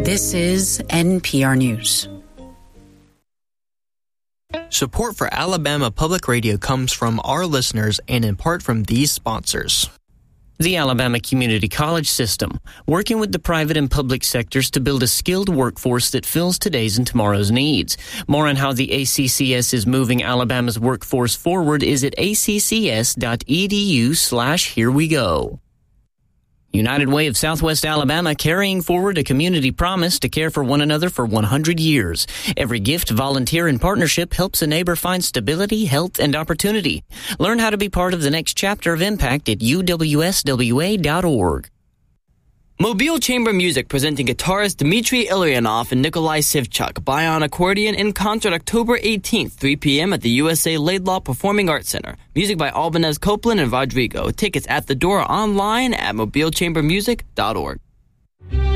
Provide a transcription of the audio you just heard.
This is NPR News. Support for Alabama Public Radio comes from our listeners and in part from these sponsors. The Alabama Community College System, working with the private and public sectors to build a skilled workforce that fills today's and tomorrow's needs. More on how the ACCS is moving Alabama's workforce forward is at accs.edu/herewego. United Way of Southwest Alabama, carrying forward a community promise to care for one another for 100 years. Every gift, volunteer, and partnership helps a neighbor find stability, health, and opportunity. Learn how to be part of the next chapter of impact at uwswa.org. Mobile Chamber Music presenting guitarist Dmitry Ilyanov and Nikolai Sivchuk. Buy on accordion in concert October 18th, 3 p.m. at the USA Laidlaw Performing Arts Center. Music by Albanez Copeland and Rodrigo. Tickets at the door, online at mobilechambermusic.org.